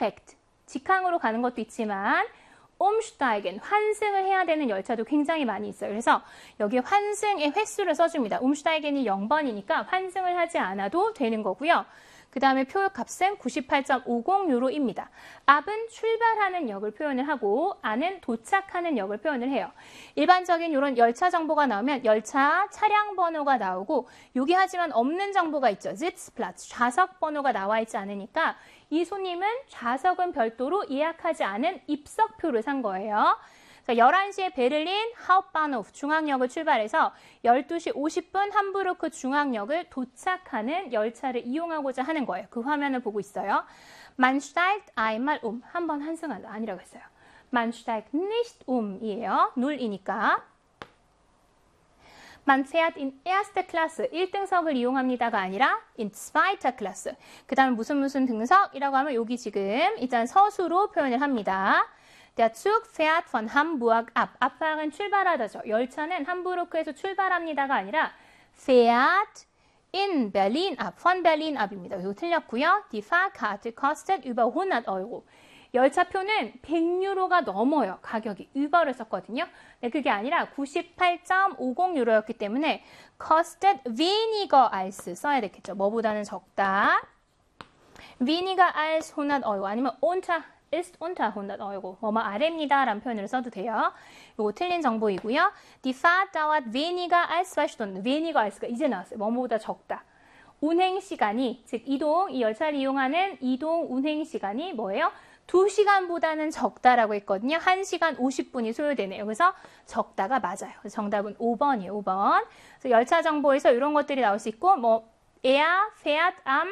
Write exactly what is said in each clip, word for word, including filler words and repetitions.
direct, 직항으로 가는 것도 있지만 umsteigen, 환승을 해야 되는 열차도 굉장히 많이 있어요. 그래서 여기 환승의 횟수를 써줍니다. umsteigen이 영 번이니까 환승을 하지 않아도 되는 거고요. 그 다음에 표값은 구십팔 점 오십 유로입니다. 앞은 출발하는 역을 표현을 하고 안은 도착하는 역을 표현을 해요. 일반적인 이런 열차 정보가 나오면 열차 차량 번호가 나오고 여기 하지만 없는 정보가 있죠. Sitzplatz, 좌석 번호가 나와 있지 않으니까 이 손님은 좌석은 별도로 예약하지 않은 입석표를 산 거예요. 열한 시에 베를린 하uptbahnhof 중앙역을 출발해서 열두 시 오십 분 함부르크 중앙역을 도착하는 열차를 이용하고자 하는 거예요. 그 화면을 보고 있어요. Man steigt einmal um. 한번 환승한다. 아니라고 했어요. Man steigt nicht um 이에요. null이니까. Man fährt in erste Klasse. 일 등석을 이용합니다가 아니라 in zweiter Klasse. 그 다음에 무슨 무슨 등석이라고 하면 여기 지금 일단 서수로 표현을 합니다. Der Zug fährt von Hamburg ab. abfahren 출발하다죠. 열차는 함부르크에서 출발합니다가 아니라 fährt in Berlin ab. von Berlin ab입니다. 이거 틀렸고요. Die Fahrkarte kostet über hundert Euro. 열차표는 백 유로가 넘어요. 가격이. über를 썼거든요. 네, 그게 아니라 구십팔 점 오십 유로였기 때문에 kostet weniger als 써야 되겠죠. 뭐보다는 적다. weniger als hundert Euro 아니면 unter ist unter hundert Euro. 뭐뭐 아래입니다. 라는 표현을 써도 돼요. 이거 틀린 정보이고요. Die Fahrt dauert weniger als zwei Stunden. weniger als가 이제 나왔어요. 뭐뭐보다 적다. 운행 시간이, 즉 이동, 이 열차를 이용하는 이동 운행 시간이 뭐예요? 두 시간보다는 적다라고 했거든요. 한 시간 오십 분이 소요되네요. 그래서 적다가 맞아요. 그래서 정답은 오 번이에요. 오 번. 그래서 열차 정보에서 이런 것들이 나올 수 있고 뭐 Er fährt am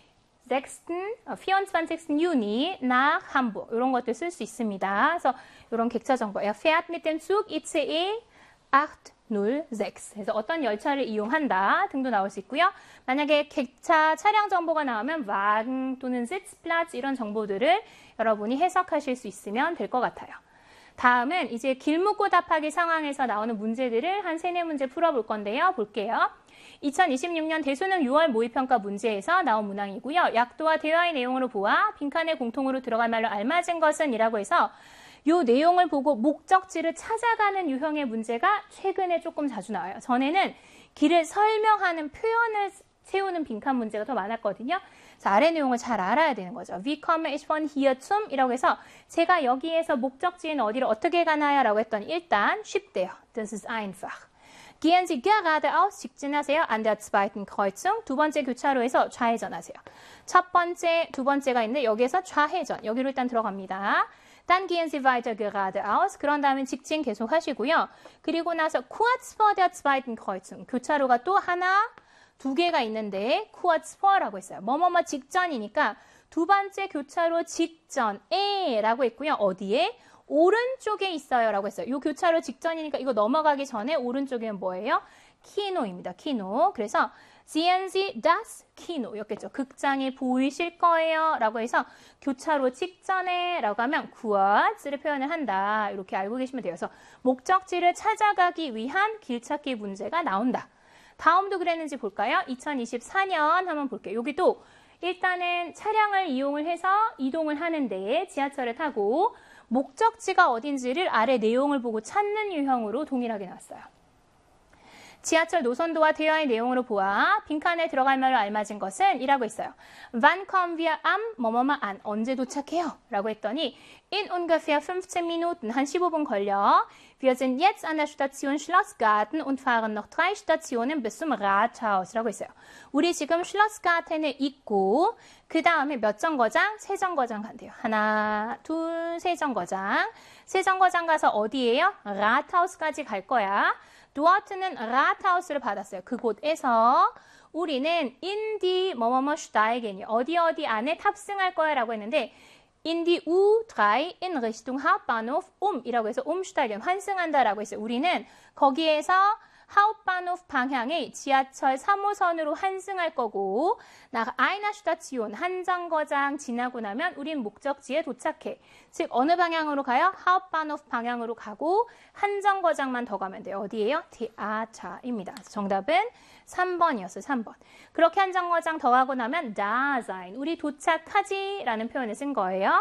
vierundzwanzigsten Juni nach Hamburg. 이런 것들 쓸 수 있습니다. 그래서 이런 객차 정보. Er fährt mit dem Zug 이씨이 achthundertsechs. 그래서 어떤 열차를 이용한다 등도 나올 수 있고요. 만약에 객차 차량 정보가 나오면 Wagen 또는 Sitzplatz 이런 정보들을 여러분이 해석하실 수 있으면 될 것 같아요. 다음은 이제 길 묻고 답하기 상황에서 나오는 문제들을 한 세네 문제 풀어볼 건데요. 볼게요. 이천이십육 년 대수능 유월 모의평가 문제에서 나온 문항이고요. 약도와 대화의 내용으로 보아 빈칸에 공통으로 들어갈 말로 알맞은 것은 이라고 해서 이 내용을 보고 목적지를 찾아가는 유형의 문제가 최근에 조금 자주 나와요. 전에는 길을 설명하는 표현을 세우는 빈칸 문제가 더 많았거든요. 자, 아래 내용을 잘 알아야 되는 거죠. Wie komme ich von hier zum? 이라고 해서 제가 여기에서 목적지인 어디를 어떻게 가나요? 라고 했더니 일단 쉽대요. Das ist einfach. Gehen Sie geradeaus, 직진하세요. An der zweiten Kreuzung, 두 번째 교차로에서 좌회전하세요. 첫 번째, 두 번째가 있는데 여기에서 좌회전, 여기로 일단 들어갑니다. Dann gehen Sie weiter geradeaus, 그런 다음에 직진 계속 하시고요. 그리고 나서 kurz vor der zweiten Kreuzung, 교차로가 또 하나, 두 개가 있는데 kurz vor라고 했어요. 뭐뭐뭐 직전이니까 두 번째 교차로 직전에 라고 했고요. 어디에? 오른쪽에 있어요 라고 했어요. 이 교차로 직전이니까 이거 넘어가기 전에 오른쪽에는 뭐예요? 키노입니다. 키노. 그래서 Sehen Sie das Kino 였겠죠. 극장이 보이실 거예요 라고 해서 교차로 직전에 라고 하면 kurz를 표현을 한다. 이렇게 알고 계시면 돼요. 그래서 목적지를 찾아가기 위한 길찾기 문제가 나온다. 다음도 그랬는지 볼까요? 이천이십사 년 한번 볼게요. 여기도 일단은 차량을 이용을 해서 이동을 하는데 지하철을 타고 목적지가 어딘지를 아래 내용을 보고 찾는 유형으로 동일하게 나왔어요. 지하철 노선도와 대화의 내용으로 보아 빈칸에 들어갈 말로 알맞은 것은 이라고 있어요. Wann kommen wir am 뭐뭐뭐 an 언제 도착해요? 라고 했더니 in ungefähr fünfzehn Minuten 한 십오 분 걸려. Wir sind jetzt an der Station Schlossgarten und fahren noch drei Stationen bis zum Rathaus 라고 있어요. 우리 지금 Schlossgarten에 있고 그 다음에 몇 정거장? 세 정거장 간대요. 하나, 둘, 세 정거장. 세 정거장 가서 어디예요? Rathaus까지 갈 거야. Dort는 Rathhaus를 받았어요. 그곳에서 우리는 in die 뭐뭐뭐 steigen 어디 어디 안에 탑승할 거야 라고 했는데 in die U drei in Richtung Hauptbahnhof um 이라고 해서 umsteigen 환승한다 라고 했어요. 우리는 거기에서 Hauptbahnhof 방향의 지하철 삼 호선으로 환승할 거고 nach einer Station 한 정거장 지나고 나면 우린 목적지에 도착해. 즉 어느 방향으로 가요? Hauptbahnhof 방향으로 가고 한 정거장만 더 가면 돼요. 어디예요? Theater입니다. 정답은 삼 번이었어요. 삼 번. 그렇게 한 정거장 더 가고 나면 da sein 우리 도착하지 라는 표현을 쓴 거예요.